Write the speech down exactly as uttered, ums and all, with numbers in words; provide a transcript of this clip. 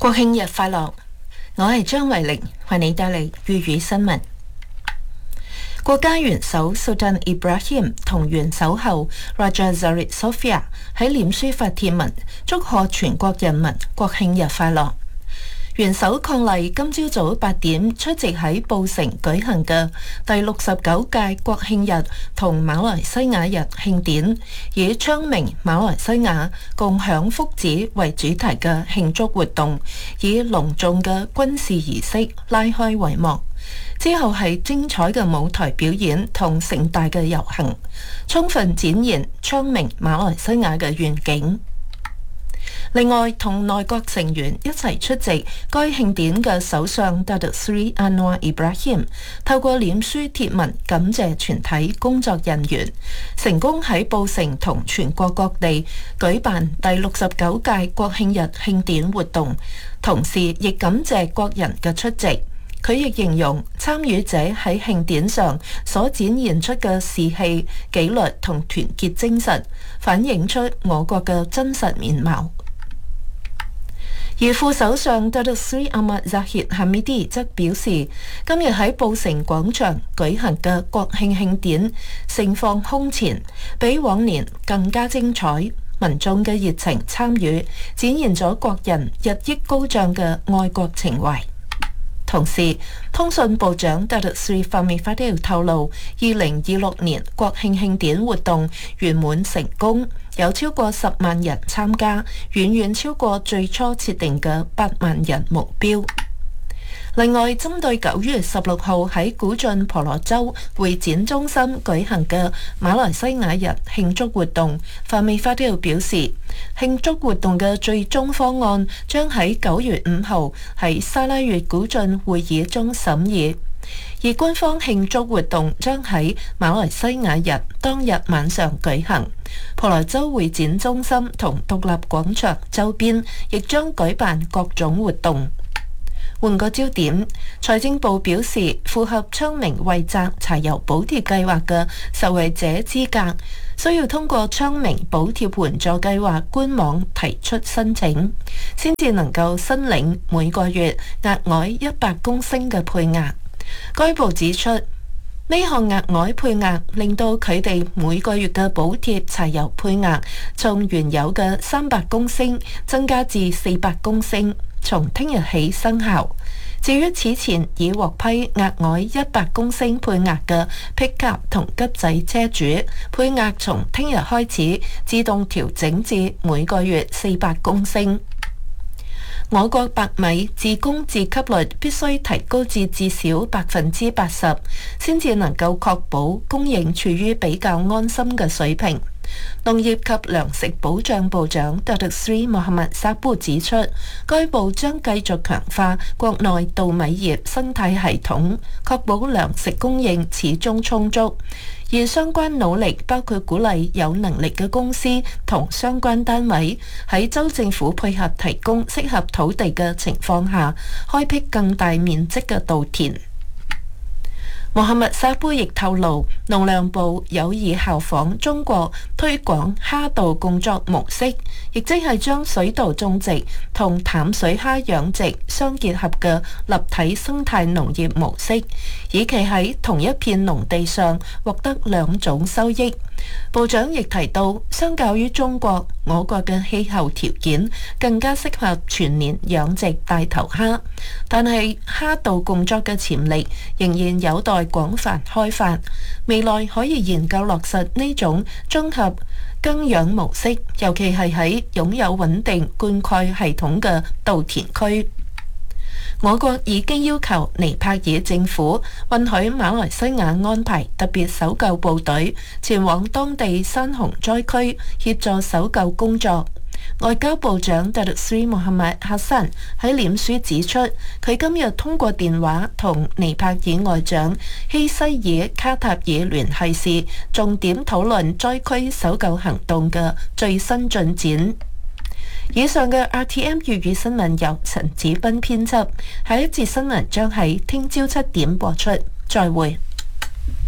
國慶日快樂！我係張慧玲，為你帶嚟粵語新聞。國家元首 Sultan Ibrahim 同元首后 Raja Zarif Sofia 喺臉書發帖文，祝賀全國人民國慶日快樂。元首伉儷今朝早八點出席喺布城舉行嘅第六十九屆國慶日同馬來西亞日慶典，以昌明馬來西亞共享福祉為主題嘅慶祝活動，以隆重嘅軍事儀式拉開帷幕。之後係精彩嘅舞台表演同盛大嘅遊行，充分展現昌明馬來西亞嘅願景。另外，同內閣成員一齊出席該慶典嘅首相 Datuk Seri Anwar Ibrahim 透過臉書貼文感謝全體工作人員，成功喺布城同全國各地舉辦第六十九屆國慶日慶典活動，同時亦感謝國人嘅出席。佢亦形容參與者喺慶典上所展現出嘅士氣、紀律同團結精神，反映出我國嘅真實面貌。而副首相 Datuk Seri Ahmad Zahid Hamidi 則表示，今日喺布城廣場舉行嘅國慶慶典盛況空前，比往年更加精彩。民眾嘅熱情參與，展現咗國人日益高漲嘅愛國情懷。同時，通訊部長 Datuk Seri Fahmi Fadil 透露，二零二六年國慶慶典活動圓滿成功，有超過十萬人參加，遠遠超過最初設定嘅八萬人目標。另外，針對九月十六號喺古晉婆羅洲會展中心舉行嘅馬來西亞日慶祝活動，Fahmi Fadil表示，慶祝活動嘅最終方案將喺九月五號喺沙拉越古晉會議中審議，而官方慶祝活動將喺馬來西亞日當日晚上舉行。婆羅洲會展中心同獨立廣場周邊亦將舉辦各種活動。換個焦點，財政部表示，符合昌明惠澤柴油補貼計劃嘅受惠者資格，需要通過昌明補貼援助計劃官網提出申請，先至能夠申領每個月額外一百公升嘅配額。該部指出，呢項額外配額令到佢哋每個月嘅補貼柴油配額從原有嘅三百公升增加至四百公升。從聽日起生效。至於此前已獲批額外一百公升配額嘅 Pickup 同吉仔車主，配額從聽日開始自動調整至每個月四百公升。我國白米自供自給率必須提高至至少百分之八十，先至能夠確保供應處於比較安心嘅水平。農業及糧食保障部長 Datuk Seri Mohamad Sapu 指出，該部將繼續強化國內稻米業生態系統，確保糧食供應始終充足。而相關努力包括鼓勵有能力嘅公司同相關單位喺州政府配合提供適合土地嘅情況下，開闢更大面積嘅稻田。穆罕默沙布亦透露，農糧部有意效仿中國推廣蝦稻工作模式，亦即係將水稻種植同淡水蝦養殖相結合嘅立體生態農業模式，以期喺同一片農地上獲得兩種收益。部長亦提到，相較於中國，我國嘅氣候條件更加適合全年養殖大頭蝦，但係蝦稻工作嘅潛力仍然有待廣泛開發，未來可以研究落實呢種綜合耕養模式，尤其係喺擁有穩定灌溉系統嘅稻田區。我國已經要求尼泊爾政府允許馬來西亞安排特別搜救部隊前往當地山洪災區協助搜救工作。外交部長 Datuk Seri Muhammad Hassan 喺臉書指出，佢今日通過電話同尼泊爾外長希西爾卡塔爾聯繫時，重點討論災區搜救行動嘅最新進展。以上嘅 R T M 粵語新聞由陳子斌編輯，下一節新聞將喺聽朝七點播出，再會。